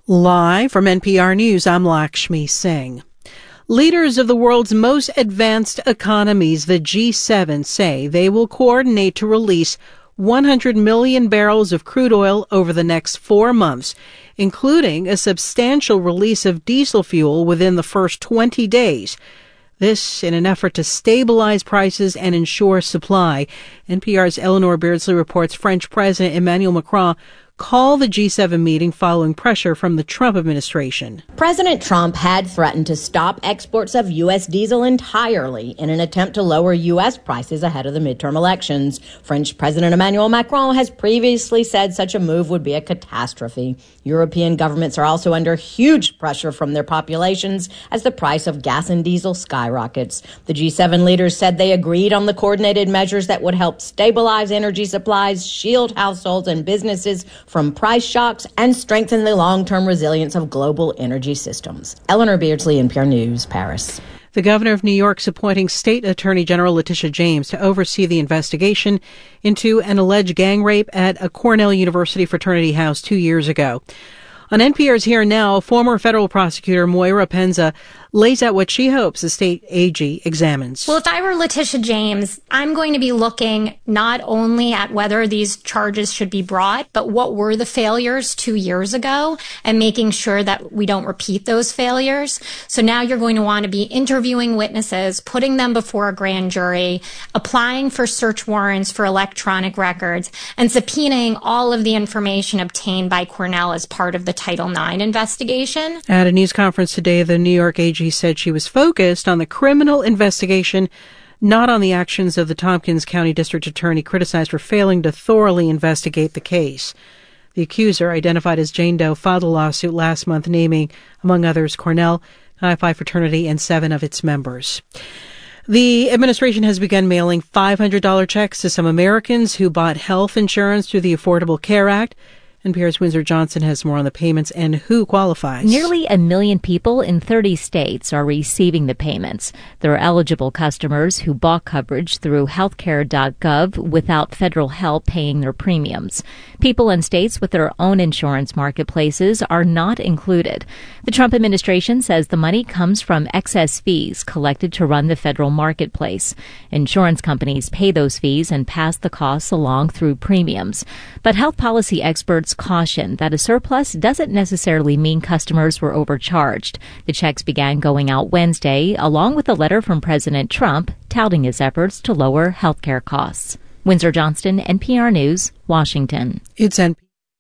Live from NPR News, I'm Lakshmi Singh. Leaders of the world's most advanced economies, the G7, say they will coordinate to release 100 million barrels of crude oil over the next 4 months, including a substantial release of diesel fuel within the first 20 days. This in an effort to stabilize prices and ensure supply. NPR's Eleanor Beardsley reports French President Emmanuel Macron called the G7 meeting following pressure from the Trump administration. President Trump had threatened to stop exports of U.S. diesel entirely in an attempt to lower U.S. prices ahead of the midterm elections. French President Emmanuel Macron has previously said such a move would be a catastrophe. European governments are also under huge pressure from their populations as the price of gas and diesel skyrockets. The G7 leaders said they agreed on the coordinated measures that would help stabilize energy supplies, shield households and businesses from price shocks, and strengthen the long-term resilience of global energy systems. Eleanor Beardsley, NPR News, Paris. The governor of New York's appointing State Attorney General Letitia James to oversee the investigation into an alleged gang rape at a Cornell University fraternity house 2 years ago. On NPR's Here Now, former federal prosecutor Moira Penza lays out what she hopes the state AG examines. Well, if I were Letitia James, I'm going to be looking not only at whether these charges should be brought, but what were the failures 2 years ago and making sure that we don't repeat those failures. So now you're going to want to be interviewing witnesses, putting them before a grand jury, applying for search warrants for electronic records, and subpoenaing all of the information obtained by Cornell as part of the Title IX investigation. At a news conference today, the New York AG said she was focused on the criminal investigation, not on the actions of the Tompkins County District Attorney criticized for failing to thoroughly investigate the case. The accuser, identified as Jane Doe, filed a lawsuit last month naming, among others, Cornell, Chi Phi fraternity, and 7 of its members. The administration has begun mailing $500 checks to some Americans who bought health insurance through the Affordable Care Act. NPR's Windsor Johnson has more on the payments and who qualifies. Nearly 1 million people in 30 states are receiving the payments. They're eligible customers who bought coverage through healthcare.gov without federal help paying their premiums. People in states with their own insurance marketplaces are not included. The Trump administration says the money comes from excess fees collected to run the federal marketplace. Insurance companies pay those fees and pass the costs along through premiums. But health policy experts caution that a surplus doesn't necessarily mean customers were overcharged. The checks began going out Wednesday, along with a letter from President Trump touting his efforts to lower health care costs. Windsor Johnston, NPR News, Washington. It's NPR.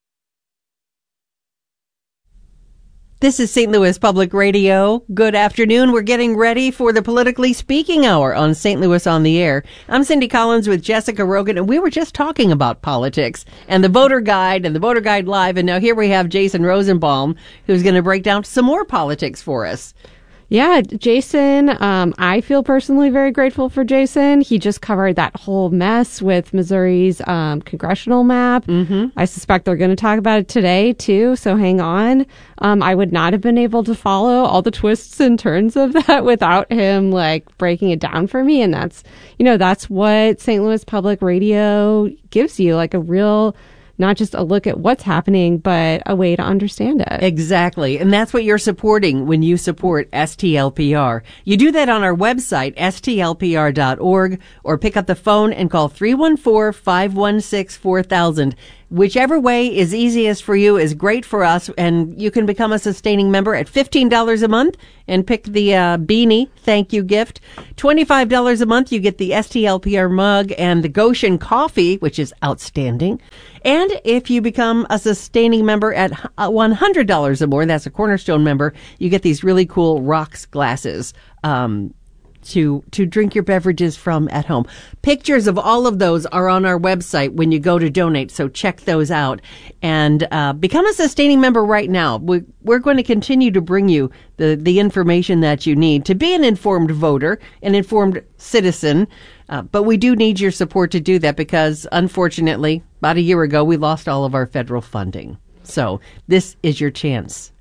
This is St. Louis Public Radio. Good afternoon. We're getting ready for the Politically Speaking Hour on St. Louis on the Air. I'm Cindy Collins with Jessica Rogan, and we were just talking about politics and the Voter Guide and the Voter Guide Live, and now here we have Jason Rosenbaum, who's going to break down some more politics for us. Yeah, Jason, I feel personally very grateful for Jason. He just covered that whole mess with Missouri's congressional map. Mm-hmm. I suspect they're going to talk about it today, too, so hang on. I would not have been able to follow all the twists and turns of that without him, breaking it down for me. And that's what St. Louis Public Radio gives you, a real... not just a look at what's happening, but a way to understand it. Exactly. And that's what you're supporting when you support STLPR. You do that on our website, stlpr.org, or pick up the phone and call 314-516-4000. Whichever way is easiest for you is great for us, and you can become a sustaining member at $15 a month and pick the beanie thank you gift. $25 a month, you get the STLPR mug and the Goshen coffee, which is outstanding. And if you become a sustaining member at $100 or more, that's a Cornerstone member, you get these really cool rocks glasses to drink your beverages from at home. Pictures of all of those are on our website when you go to donate, so check those out. And become a sustaining member right now. We're going to continue to bring you the information that you need to be an informed voter, an informed citizen. But we do need your support to do that because, unfortunately, about a year ago, we lost all of our federal funding. So this is your chance.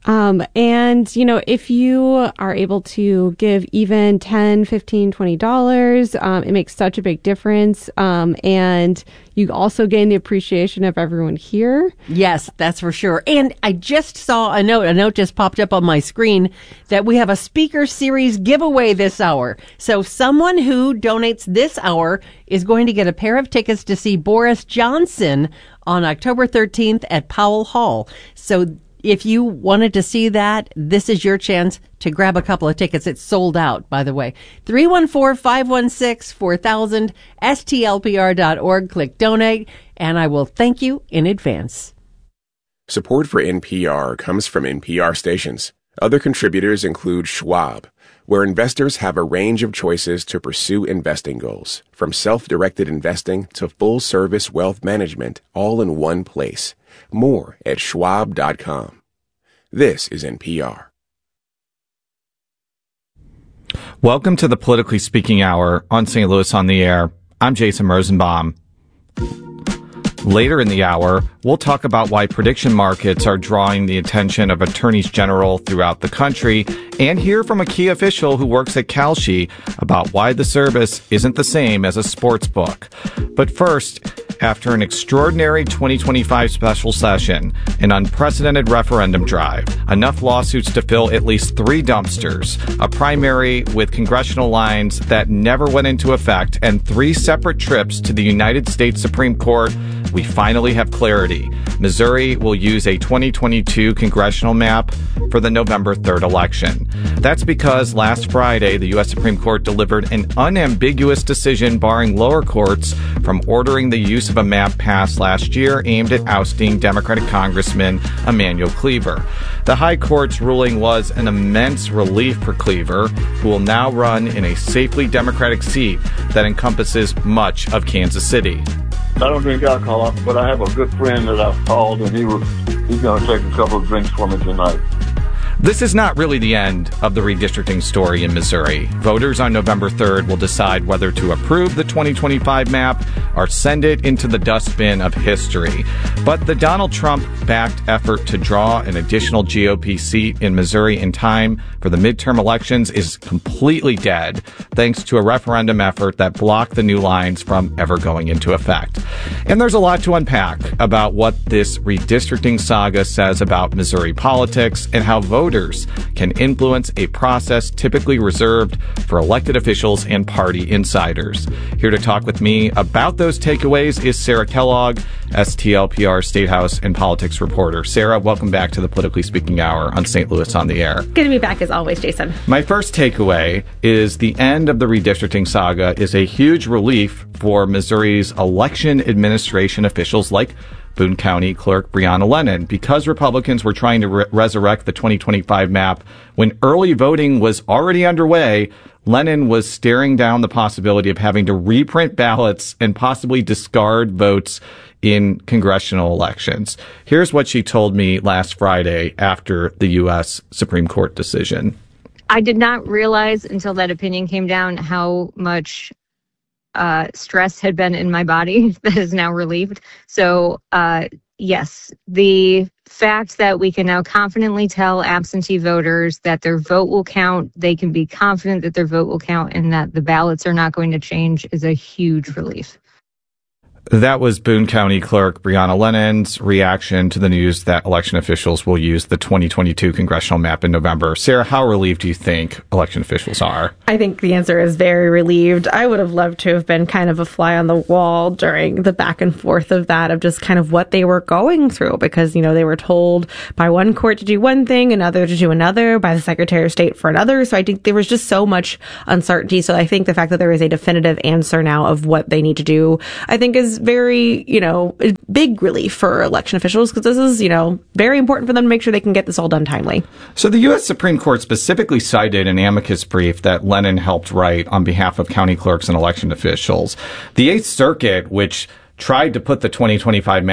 And, if you are able to give even $10, $15, $20, it makes such a big difference. And you also gain the appreciation of everyone here. Yes, that's for sure. And I just saw a note just popped up on my screen that we have a speaker series giveaway this hour. So someone who donates this hour is going to get a pair of tickets to see Boris Johnson on October 13th at Powell Hall. So if you wanted to see that, this is your chance to grab a couple of tickets. It's sold out, by the way. 314-516-4000, stlpr.org. Click donate, and I will thank you in advance. Support for NPR comes from NPR stations. Other contributors include Schwab, where investors have a range of choices to pursue investing goals, from self-directed investing to full-service wealth management, all in one place. More at schwab.com. This is NPR. Welcome to the Politically Speaking Hour on St. Louis on the Air. I'm Jason Rosenbaum. Later in the hour, we'll talk about why prediction markets are drawing the attention of attorneys general throughout the country and hear from a key official who works at Kalshi about why the service isn't the same as a sports book. But first, after an extraordinary 2025 special session, an unprecedented referendum drive, enough lawsuits to fill at least 3 dumpsters, a primary with congressional lines that never went into effect, and 3 separate trips to the United States Supreme Court, we finally have clarity. Missouri will use a 2022 congressional map for the November 3rd election. That's because last Friday, the U.S. Supreme Court delivered an unambiguous decision barring lower courts from ordering the use of a map passed last year aimed at ousting Democratic Congressman Emanuel Cleaver. The High Court's ruling was an immense relief for Cleaver, who will now run in a safely Democratic seat that encompasses much of Kansas City. I don't drink alcohol, but I have a good friend that I've called, and he's going to take a couple of drinks for me tonight. This is not really the end of the redistricting story in Missouri. Voters on November 3rd will decide whether to approve the 2025 map or send it into the dustbin of history. But the Donald Trump-backed effort to draw an additional GOP seat in Missouri in time for the midterm elections is completely dead, thanks to a referendum effort that blocked the new lines from ever going into effect. And there's a lot to unpack about what this redistricting saga says about Missouri politics and how voters can influence a process typically reserved for elected officials and party insiders. Here to talk with me about those takeaways is Sarah Kellogg, STLPR State House and Politics reporter. Sarah, welcome back to the Politically Speaking Hour on St. Louis on the Air. Good to be back as always, Jason. My first takeaway is the end of the redistricting saga is a huge relief for Missouri's election administration officials like Boone County Clerk Breonna Lennon, because Republicans were trying to resurrect the 2025 map when early voting was already underway. Lennon was staring down the possibility of having to reprint ballots and possibly discard votes in congressional elections. Here's what she told me last Friday after the U.S. Supreme Court decision. I did not realize until that opinion came down how much stress had been in my body that is now relieved. So, yes, the fact that we can now confidently tell absentee voters that their vote will count, they can be confident that their vote will count, and that the ballots are not going to change is a huge relief. That was Boone County Clerk Breonna Lennon's reaction to the news that election officials will use the 2022 congressional map in November. Sarah, how relieved do you think election officials are? I think the answer is very relieved. I would have loved to have been kind of a fly on the wall during the back and forth of that, of just kind of what they were going through, because, they were told by one court to do one thing, another to do another, by the Secretary of State for another. So I think there was just so much uncertainty. So I think the fact that there is a definitive answer now of what they need to do, I think is very, big relief for election officials, because this is, very important for them to make sure they can get this all done timely. So the U.S. Supreme Court specifically cited an amicus brief that Lennon helped write on behalf of county clerks and election officials. The Eighth Circuit, which tried to put the 2025 map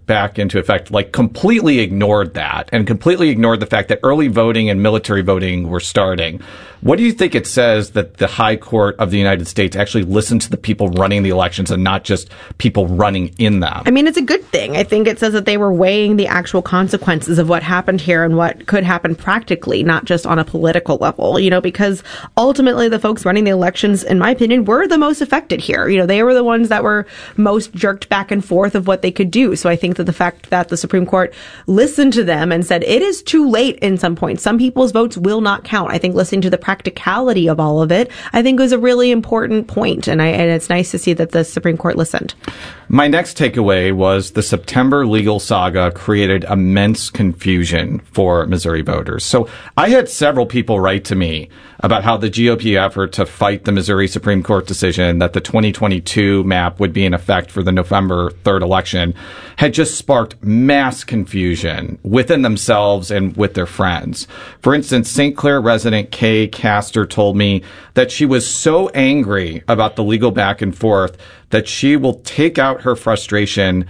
back into effect, like completely ignored that and completely ignored the fact that early voting and military voting were starting. What do you think it says that the High Court of the United States actually listened to the people running the elections and not just people running in them? I mean, it's a good thing. I think it says that they were weighing the actual consequences of what happened here and what could happen practically, not just on a political level, because ultimately the folks running the elections, in my opinion, were the most affected here. They were the ones that were most jerked back and forth of what they could do. So I think that the fact that the Supreme Court listened to them and said it is too late in some points, some people's votes will not count. I think listening to the practicality of all of it, I think was a really important point. And it's nice to see that the Supreme Court listened. My next takeaway was the September legal saga created immense confusion for Missouri voters. So I had several people write to me about how the GOP effort to fight the Missouri Supreme Court decision that the 2022 map would be in effect for the November 3rd election had just sparked mass confusion within themselves and with their friends. For instance, St. Clair resident Kay Castor told me that she was so angry about the legal back and forth that she will take out her frustration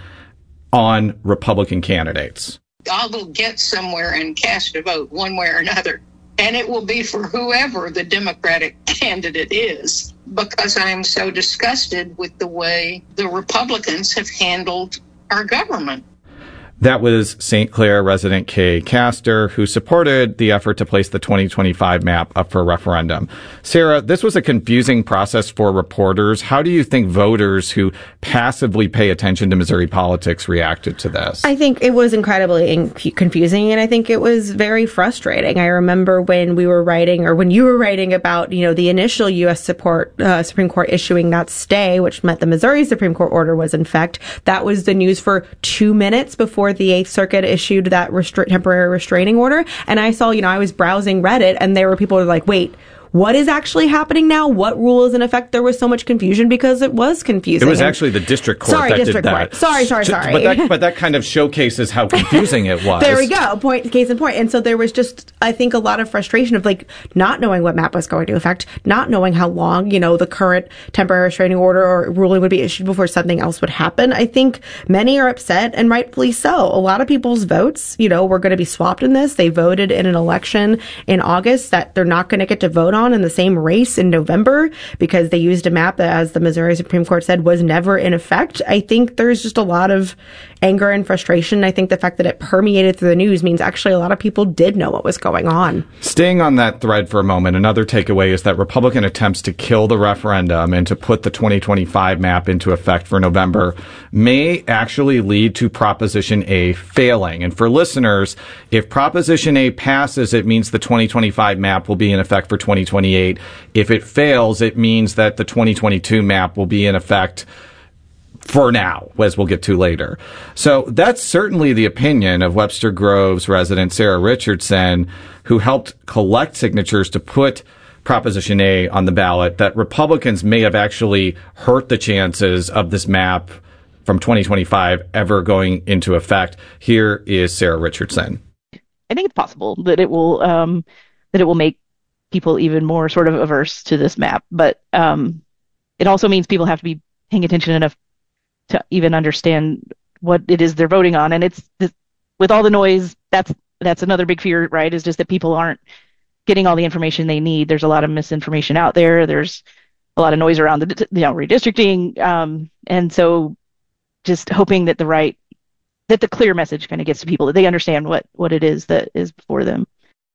on Republican candidates. I will get somewhere and cast a vote one way or another, and it will be for whoever the Democratic candidate is, because I am so disgusted with the way the Republicans have handled our government. That was St. Clair resident Kay Castor, who supported the effort to place the 2025 map up for referendum. Sarah, this was a confusing process for reporters. How do you think voters who passively pay attention to Missouri politics reacted to this? I think it was incredibly confusing, and I think it was very frustrating. I remember when we were writing, or when you were writing about, the initial U.S. Supreme Court issuing that stay, which meant the Missouri Supreme Court order was in effect. That was the news for 2 minutes before the Eighth Circuit issued that temporary restraining order. And I saw, I was browsing Reddit, and there were people who were like, wait, what is actually happening now? What rule is in effect? There was so much confusion because it was confusing. It was actually the district court that did that. Sorry. But that kind of showcases how confusing it was. There we go. Case in point. And so there was just, I think, a lot of frustration of not knowing what map was going to affect, not knowing how long, the current temporary restraining order or ruling would be issued before something else would happen. I think many are upset, and rightfully so. A lot of people's votes, were going to be swapped in this. They voted in an election in August that they're not going to get to vote on in the same race in November because they used a map that, as the Missouri Supreme Court said, was never in effect. I think there's just a lot of anger and frustration. I think the fact that it permeated through the news means actually a lot of people did know what was going on. Staying on that thread for a moment, another takeaway is that Republican attempts to kill the referendum and to put the 2025 map into effect for November may actually lead to Proposition A failing. And for listeners, if Proposition A passes, it means the 2025 map will be in effect for 2028. If it fails, it means that the 2022 map will be in effect for now, as we'll get to later. So that's certainly the opinion of Webster Groves resident Sarah Richardson, who helped collect signatures to put Proposition A on the ballot, that Republicans may have actually hurt the chances of this map from 2025 ever going into effect. Here is Sarah Richardson. I think it's possible that it will make people even more sort of averse to this map, but it also means people have to be paying attention enough to even understand what it is they're voting on. And it's with all the noise, that's another big fear, right? Is just that people aren't getting all the information they need. There's a lot of misinformation out there. There's a lot of noise around the redistricting, and so just hoping that the clear message kind of gets to people, that they understand what it is that is before them.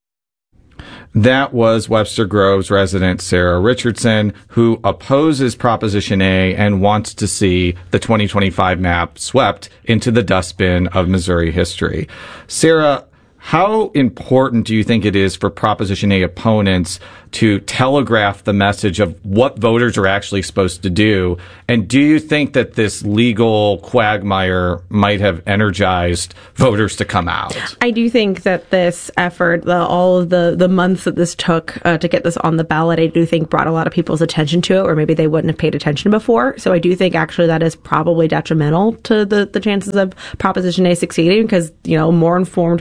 That was Webster Groves resident Sarah Richardson, who opposes Proposition A and wants to see the 2025 map swept into the dustbin of Missouri history. Sarah, how important do you think it is for Proposition A opponents to telegraph the message of what voters are actually supposed to do? And do you think that this legal quagmire might have energized voters to come out? I do think that this effort, all of the months that this took to get this on the ballot, I do think brought a lot of people's attention to it, or maybe they wouldn't have paid attention before. So I do think actually that is probably detrimental to the chances of Proposition A succeeding, because, more informed people,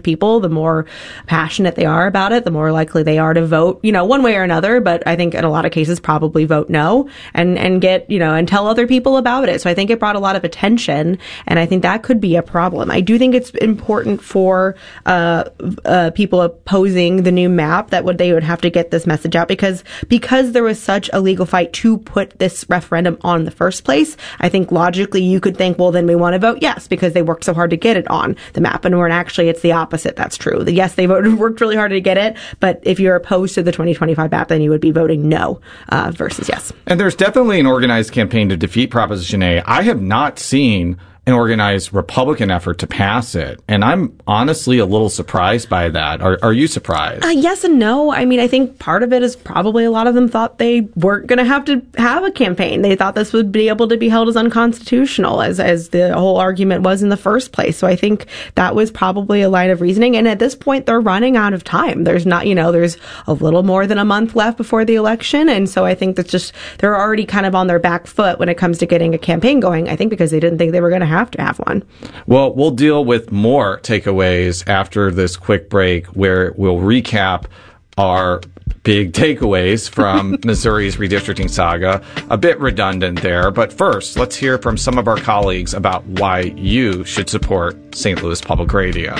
the more passionate they are about it, the more likely they are to vote, one way or another. But I think in a lot of cases probably vote no and get, and tell other people about it. So I think it brought a lot of attention, and I think that could be a problem. I do think it's important for people opposing the new map that they would have to get this message out because there was such a legal fight to put this referendum on in the first place. I think logically you could think, well, then we want to vote yes because they worked so hard to get it on the map. And when actually it's the opposite. That's true. Yes, they worked really hard to get it, but if you're opposed to the 2025 map, then you would be voting no versus yes. And there's definitely an organized campaign to defeat Proposition A. I have not seen an organized Republican effort to pass it. And I'm honestly a little surprised by that. Are you surprised? Yes and no. I mean, I think part of it is probably a lot of them thought they weren't going to have a campaign. They thought this would be able to be held as unconstitutional, as the whole argument was in the first place. So I think that was probably a line of reasoning. And at this point, they're running out of time. There's not, there's a little more than a month left before the election. And so I think that's just, they're already kind of on their back foot when it comes to getting a campaign going. I think because they didn't think they were going to have one. Well, we'll deal with more takeaways after this quick break where we'll recap our big takeaways from Missouri's redistricting saga. A bit redundant there, but first, let's hear from some of our colleagues about why you should support St. Louis Public Radio.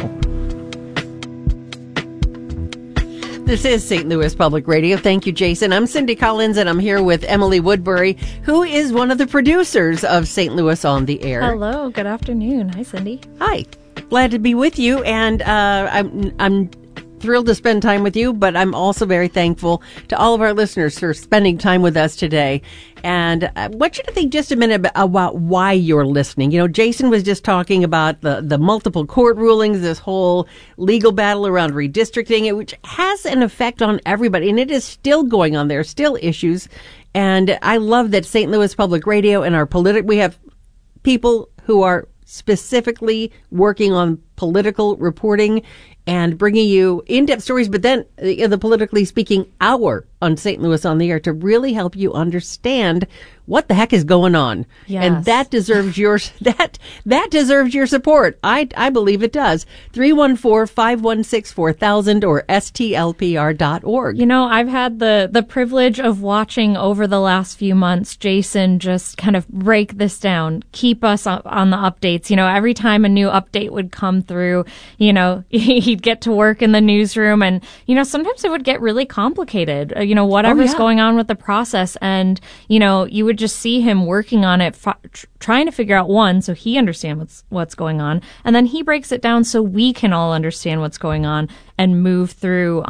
This is St. Louis Public Radio. Thank you, Jason. I'm Cindy Collins, and I'm here with Emily Woodbury, who is one of the producers of St. Louis on the Air. Hello. Good afternoon. Hi, Cindy. Hi. Glad to be with you, and I'm thrilled to spend time with you, but I'm also very thankful to all of our listeners for spending time with us today. And I want you to think just a minute about why you're listening. Jason was just talking about the multiple court rulings, this whole legal battle around redistricting, which has an effect on everybody. And it is still going on. There are still issues. And I love that St. Louis Public Radio and we have people who are specifically working on political reporting and bringing you in-depth stories, but then the Politically Speaking Hour on St. Louis on the Air to really help you understand what the heck is going on. Yes. And that deserves that deserves your support. I believe it does. 314-516-4000 or stlpr.org. I've had the privilege of watching over the last few months Jason just kind of break this down, keep us on the updates. Every time a new update would come through, he'd get to work in the newsroom and, sometimes it would get really complicated, whatever's going on with the process. And, you would just see him working on it, trying to figure out one, so he understands what's going on. And then he breaks it down so we can all understand what's going on and move through,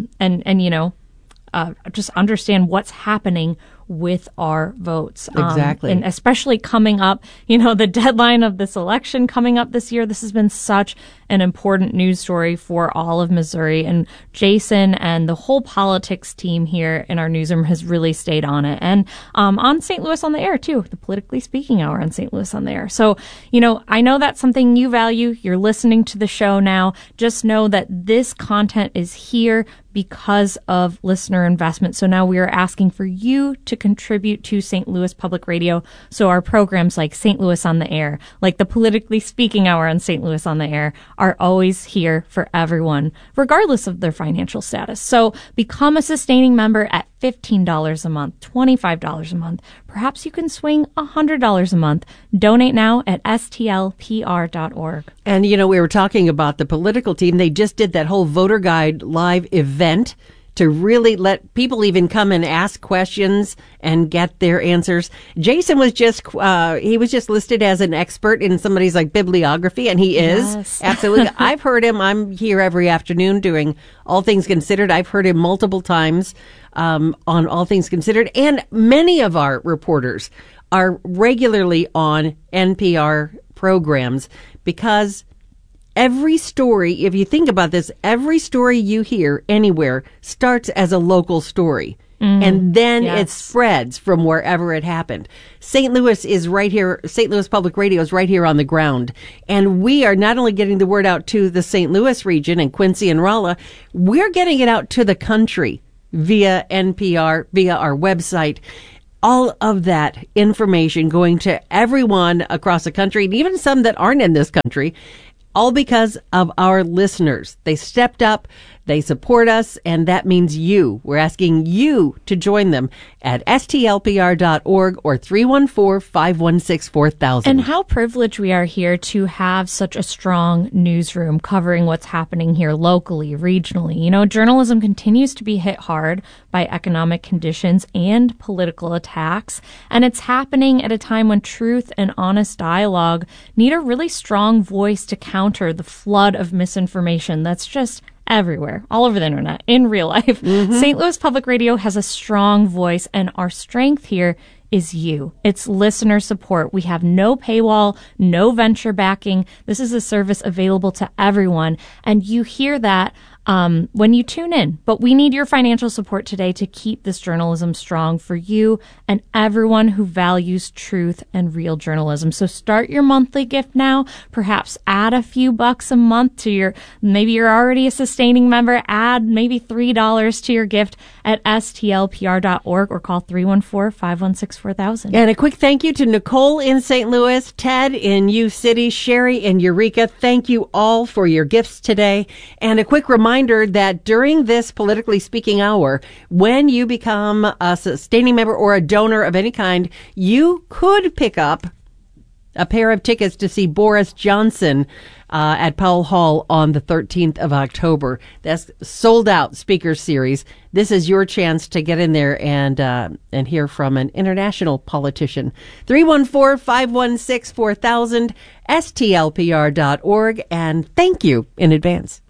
just understand what's happening with our votes. Exactly. And especially coming up, the deadline of this election coming up this year. This has been such an important news story for all of Missouri. And Jason and the whole politics team here in our newsroom has really stayed on it. And on St. Louis on the Air, too, the Politically Speaking Hour on St. Louis on the Air. So, I know that's something you value. You're listening to the show now. Just know that this content is here because of listener investment. So now we are asking for you to contribute to St. Louis Public Radio. So our programs like St. Louis on the Air, like the Politically Speaking Hour on St. Louis on the Air, are always here for everyone, regardless of their financial status. So become a sustaining member at $15 a month, $25 a month. Perhaps you can swing $100 a month. Donate now at stlpr.org. And, we were talking about the political team. They just did that whole voter guide live event to really let people even come and ask questions and get their answers. Jason was just listed as an expert in somebody's bibliography, and he is. Yes. Absolutely. I've heard him. I'm here every afternoon doing All Things Considered. I've heard him multiple times on All Things Considered, and many of our reporters are regularly on NPR programs because every story, if you think about this, every story you hear anywhere starts as a local story. And then it spreads from wherever it happened. St. Louis is right here. St. Louis Public Radio is right here on the ground. And we are not only getting the word out to the St. Louis region and Quincy and Rolla, we're getting it out to the country via NPR, via our website. All of that information going to everyone across the country, and even some that aren't in this country. all because of our listeners. They stepped up, they support us, and that means you. We're asking you to join them at stlpr.org or 314-516-4000. And how privileged we are here to have such a strong newsroom covering what's happening here locally, regionally. You know, journalism continues to be hit hard by economic conditions and political attacks, and it's happening at a time when truth and honest dialogue need a really strong voice to counter the flood of misinformation that's just everywhere, all over the internet, in real life. St. Louis Public Radio has a strong voice, and our strength here is you. It's listener support. We have no paywall, no venture backing. This is a service available to everyone, and you hear that when you tune in. But we need your financial support today to keep this journalism strong for you and everyone who values truth and real journalism. So start your monthly gift now. Perhaps add a few bucks a month to your, maybe you're already a sustaining member, add maybe $3 to your gift at stlpr.org or call 314-516-4000. And a quick thank you to Nicole in St. Louis, Ted in U City, Sherry in Eureka. Thank you all for your gifts today. And a quick reminder that during this Politically Speaking hour, when you become a sustaining member or a donor of any kind, you could pick up a pair of tickets to see Boris Johnson at Powell Hall on the 13th of October. That's sold out speaker series. This is your chance to get in there and hear from an international politician. 314-516-4000, stlpr.org, and thank you in advance.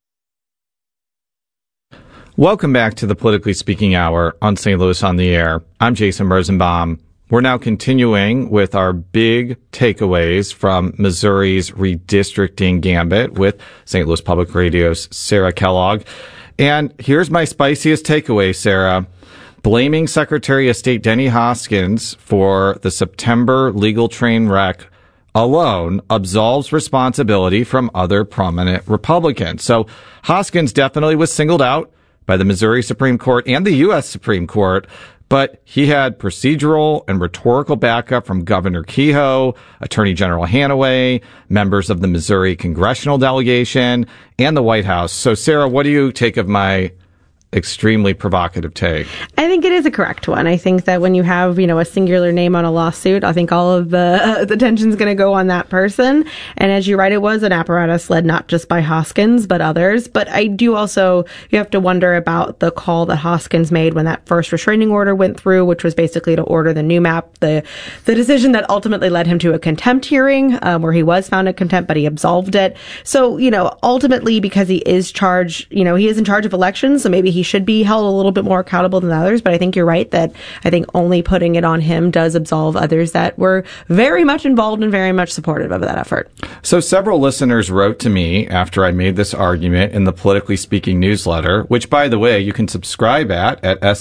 Welcome back to the Politically Speaking Hour on St. Louis on the Air. I'm Jason Rosenbaum. We're now continuing with our big takeaways from Missouri's redistricting gambit with St. Louis Public Radio's Sarah Kellogg. And here's my spiciest takeaway, Sarah. Blaming Secretary of State Denny Hoskins for the September legal train wreck alone absolves responsibility from other prominent Republicans. So Hoskins definitely was singled out by the Missouri Supreme Court and the U.S. Supreme Court, but he had procedural and rhetorical backup from Governor Kehoe, Attorney General Hanaway, members of the Missouri congressional delegation, and the White House. So, Sarah, what do you take of my extremely provocative take? I think it is a correct one. I think that when you have, a singular name on a lawsuit, I think all of the attention's going to go on that person. And as you write, it was an apparatus led not just by Hoskins, but others. But I do also, you have to wonder about the call that Hoskins made when that first restraining order went through, which was basically to order the new map, the decision that ultimately led him to a contempt hearing, where he was found in contempt, but he absolved it. So, ultimately, because he is charged, he is in charge of elections, so maybe he should be held a little bit more accountable than others. But I think you're right that I think only putting it on him does absolve others that were very much involved and very much supportive of that effort. So several listeners wrote to me after I made this argument in the Politically Speaking newsletter, which, by the way, you can subscribe at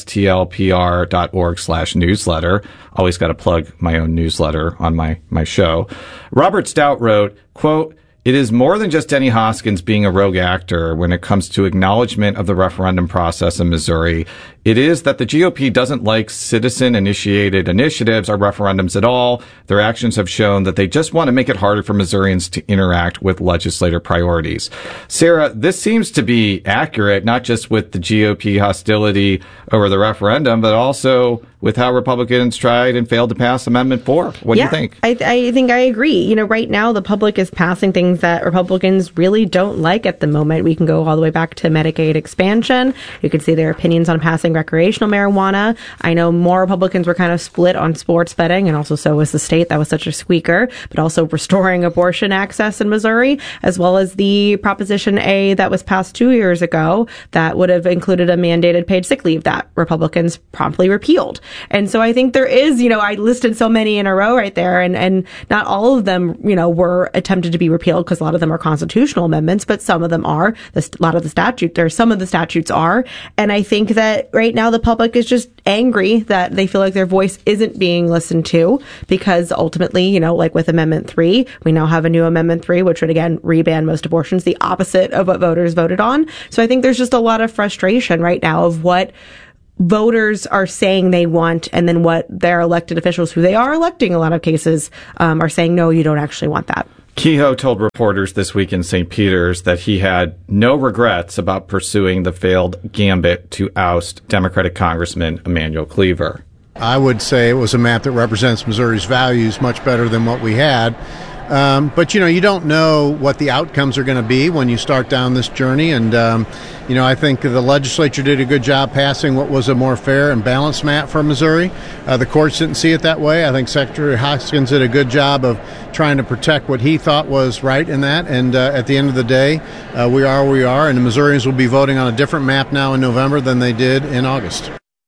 stlpr.org/newsletter. Always got to plug my own newsletter on my show. Robert Stout wrote, quote, "It is more than just Denny Hoskins being a rogue actor when it comes to acknowledgement of the referendum process in Missouri. It is that the GOP doesn't like citizen-initiated initiatives or referendums at all. Their actions have shown that they just want to make it harder for Missourians to interact with legislative priorities." Sarah, this seems to be accurate, not just with the GOP hostility over the referendum, but also with how Republicans tried and failed to pass Amendment 4. What do you think? I think I agree. Right now the public is passing things that Republicans really don't like at the moment. We can go all the way back to Medicaid expansion. You can see their opinions on passing recreational marijuana. I know more Republicans were kind of split on sports betting, and also so was the state. That was such a squeaker, but also restoring abortion access in Missouri, as well as the Proposition A that was passed 2 years ago that would have included a mandated paid sick leave that Republicans promptly repealed. And so I think there is, I listed so many in a row right there, and not all of them, were attempted to be repealed because a lot of them are constitutional amendments, but some of them are. Some of the statutes are. And I think that right now the public is just angry that they feel like their voice isn't being listened to, because ultimately, like with Amendment 3, we now have a new Amendment 3, which would again reban most abortions, the opposite of what voters voted on. So I think there's just a lot of frustration right now of what voters are saying they want, and then what their elected officials, who they are electing in a lot of cases, are saying, no, you don't actually want that. Kehoe told reporters this week in St. Peter's that he had no regrets about pursuing the failed gambit to oust Democratic Congressman Emanuel Cleaver. I would say it was a map that represents Missouri's values much better than what we had. But, you don't know what the outcomes are going to be when you start down this journey. And, I think the legislature did a good job passing what was a more fair and balanced map for Missouri. The courts didn't see it that way. I think Secretary Hoskins did a good job of trying to protect what he thought was right in that. And at the end of the day, we are where we are. And the Missourians will be voting on a different map now in November than they did in August.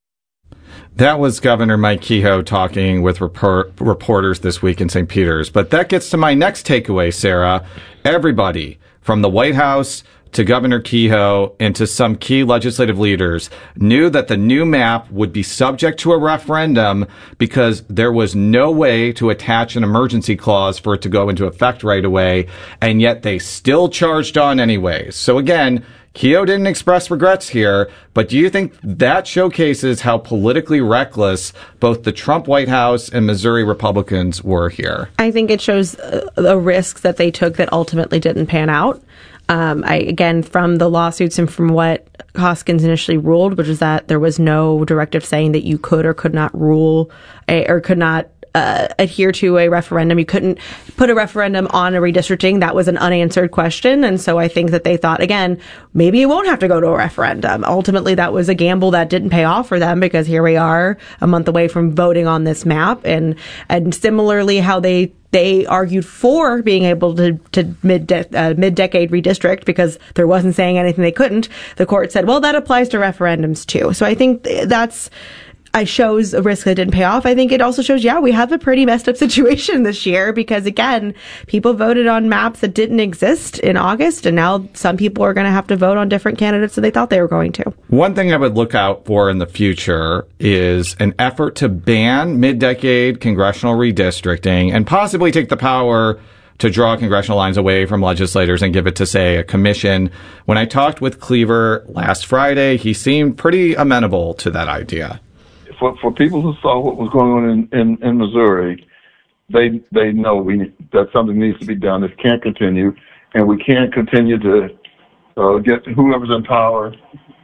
That was Governor Mike Kehoe talking with reporters this week in St. Peter's. But that gets to my next takeaway, Sarah. Everybody, from the White House to Governor Kehoe and to some key legislative leaders, knew that the new map would be subject to a referendum because there was no way to attach an emergency clause for it to go into effect right away, and yet they still charged on anyway. So again, Kehoe didn't express regrets here, but do you think that showcases how politically reckless both the Trump White House and Missouri Republicans were here? I think it shows a risk that they took that ultimately didn't pan out. Again, from the lawsuits and from what Hoskins initially ruled, which is that there was no directive saying that you could or could not rule or could not adhere to a referendum. You couldn't put a referendum on a redistricting. That was an unanswered question. And so I think that they thought, again, maybe it won't have to go to a referendum. Ultimately, that was a gamble that didn't pay off for them because here we are a month away from voting on this map. And similarly, how they argued for being able to mid-decade redistrict because there wasn't saying anything they couldn't. The court said, well, that applies to referendums too. So I think that's shows a risk that didn't pay off. I think it also shows, we have a pretty messed up situation this year because, again, people voted on maps that didn't exist in August, and now some people are going to have to vote on different candidates than they thought they were going to. One thing I would look out for in the future is an effort to ban mid-decade congressional redistricting and possibly take the power to draw congressional lines away from legislators and give it to, say, a commission. When I talked with Cleaver last Friday, he seemed pretty amenable to that idea. For people who saw what was going on in Missouri, they know that something needs to be done. This can't continue, and we can't continue to get whoever's in power,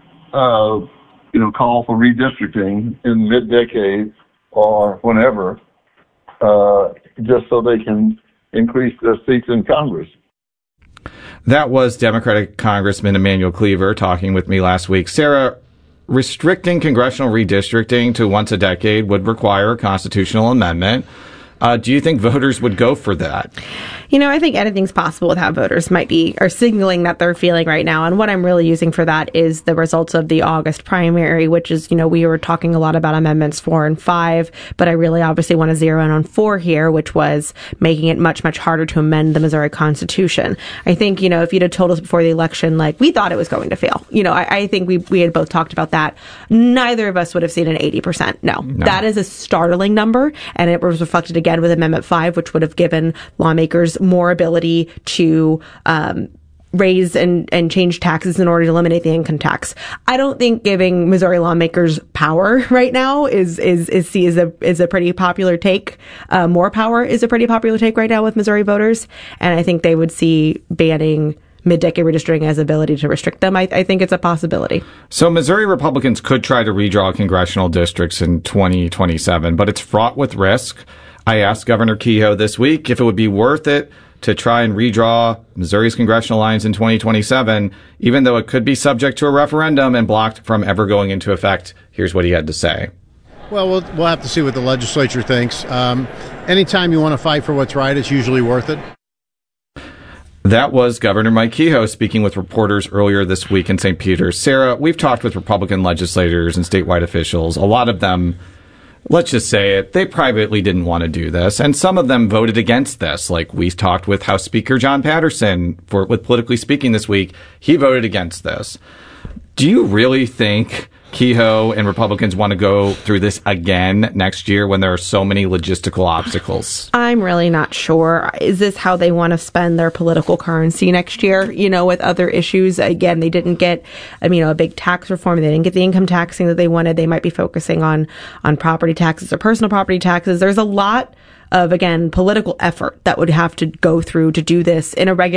call for redistricting in mid-decade or whenever, just so they can increase their seats in Congress. That was Democratic Congressman Emanuel Cleaver talking with me last week. Sarah, restricting congressional redistricting to once a decade would require a constitutional amendment. Do you think voters would go for that? I think anything's possible with how voters are signaling that they're feeling right now. And what I'm really using for that is the results of the August primary, which is, we were talking a lot about amendments 4 and 5, but I really obviously want to zero in on 4 here, which was making it much, much harder to amend the Missouri Constitution. I think, if you'd have told us before the election, we thought it was going to fail. I think we had both talked about that. Neither of us would have seen an 80%. No. That is a startling number. And it was reflected again with Amendment 5, which would have given lawmakers more ability to raise and change taxes in order to eliminate the income tax. I don't think giving Missouri lawmakers power right now is seen as a pretty popular take. More power is a pretty popular take right now with Missouri voters, and I think they would see banning mid-decade redistricting as ability to restrict them. I think it's a possibility. So Missouri Republicans could try to redraw congressional districts in 2027, but it's fraught with risk. I asked Governor Kehoe this week if it would be worth it to try and redraw Missouri's congressional lines in 2027, even though it could be subject to a referendum and blocked from ever going into effect. Here's what he had to say. Well, we'll have to see what the legislature thinks. Anytime you want to fight for what's right, it's usually worth it. That was Governor Mike Kehoe speaking with reporters earlier this week in St. Peter's. Sarah, we've talked with Republican legislators and statewide officials. A lot of them, let's just say it, they privately didn't want to do this, and some of them voted against this. Like we talked with House Speaker John Patterson with Politically Speaking this week. He voted against this. Do you really think Kehoe and Republicans want to go through this again next year when there are so many logistical obstacles? I'm really not sure. Is this how they want to spend their political currency next year? You know, with other issues, again, they didn't get, a big tax reform. They didn't get the income taxing that they wanted. They might be focusing on property taxes or personal property taxes. There's a lot of, again, political effort that would have to go through to do this in a regular